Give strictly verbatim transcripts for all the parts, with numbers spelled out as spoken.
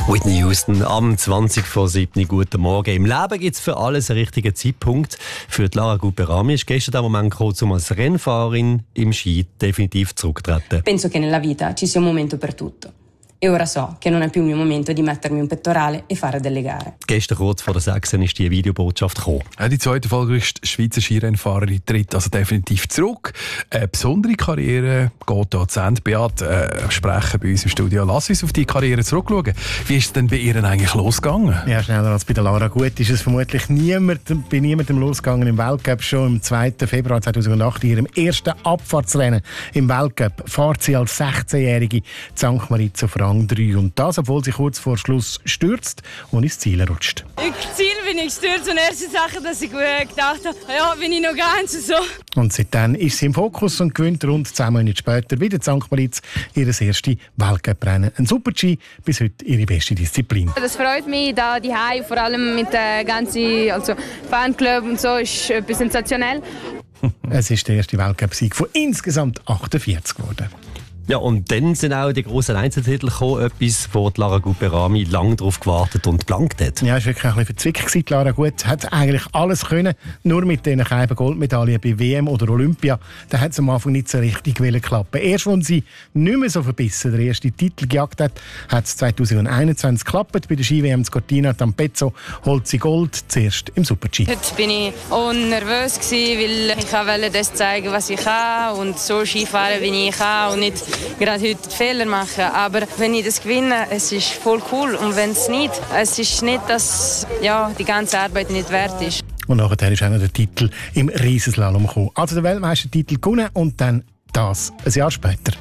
Whitney Houston am zwanzig vor sieben. Guten Morgen. Im Leben gibt es für alles einen richtigen Zeitpunkt. Für die Lara Guperami ist gestern der Moment gekommen, um als Rennfahrerin im Ski definitiv zurückzutreten. Penso che nella vita ci sia un momento per tutto. E ora so che non è più il mio momento di mettermi un pettorale e fare delle gare. Gestern kurz vor der sechs ist die Videobotschaft gekommen. Die zweite erfolgreichste Schweizer Skirennfahrerin tritt also definitiv zurück. Eine besondere Karriere geht hier zu Ende. Beat, äh, sprechen bei uns im Studio. Lass uns auf die Karriere zurückschauen. Wie ist es denn bei ihr eigentlich losgegangen? Ja, schneller als bei der Lara Gut ist es vermutlich niemand, bei niemandem losgegangen im Weltcup. Schon am zweiten Februar zweitausendacht, in ihrem ersten Abfahrtsrennen im Weltcup, fährt sie als sechzehnjährige Sankt Moritz auf Rang drei. Und das, obwohl sie kurz vor Schluss stürzt und ins Ziel rutscht. Im Ziel bin ich gestürzt und erste Sache, dass ich gedacht habe, ja, bin ich noch ganz so. Und seitdem ist sie im Fokus und gewinnt rund zehn Monate später wieder Sankt Moritz ihr erstes Weltcuprennen. Ein Super-G, bis heute ihre beste Disziplin. Das freut mich, da die Hai, vor allem mit der ganzen also Fanclub und so, ist etwas sensationell. Es ist der erste Weltcup-Sieg von insgesamt achtundvierzig geworden. Ja, und dann sind auch die grossen Einzeltitel gekommen, etwas, wo die Lara Guperami lange darauf gewartet und gelangt hat. Ja, es war wirklich ein bisschen verzwickt. Die Lara Gut hat eigentlich alles können, nur mit diesen keine Goldmedaillen bei W M oder Olympia. Da hat es am Anfang nicht so richtig klappen. Erst als sie nicht mehr so verbissen den ersten Titel gejagt hat, hat es zwanzig einundzwanzig geklappt. Bei der Ski-W M in Cortina d'Ampezzo holt sie Gold, zuerst im Super-G. Heute bin ich auch nervös, weil ich wollte das zeigen, was ich kann und so Skifahren, wie ich kann und nicht gerade heute Fehler machen. Aber wenn ich das gewinne, es ist voll cool. Und wenn es nicht, es ist nicht, dass ja, die ganze Arbeit nicht wert ist. Und nachher ist auch noch der Titel im Riesenslalom gekommen. Also der Weltmeistertitel gewonnen und dann das ein Jahr später.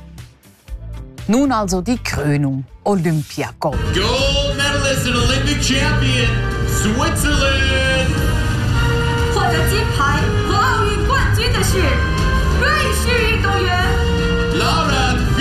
Nun also die Krönung. Olympiagold. Gold medalist and Olympic champion, Switzerland. 获得金牌和奥运冠军的是瑞士运动员 Lara Gut.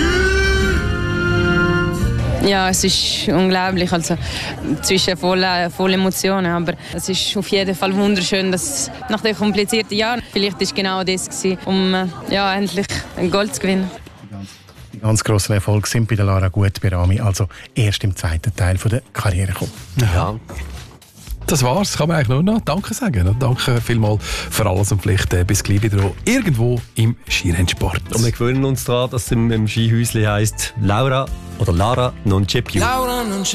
Ja, es ist unglaublich, also zwischen voller voll Emotionen, aber es ist auf jeden Fall wunderschön, dass nach den komplizierten Jahren vielleicht ist genau das gewesen, um ja endlich ein Gold zu gewinnen. Die ganz grossen Erfolge sind bei der Lara Guperami, also erst im zweiten Teil der Karriere gekommen. Ja. Das war's, kann man eigentlich nur noch Danke sagen. Danke vielmals für alles und vielleicht äh, bis gleich wieder irgendwo im Skirennsport. Und wir gewöhnen uns daran, dass es im, im Skihäuschen heisst Laura oder Lara non c'è più.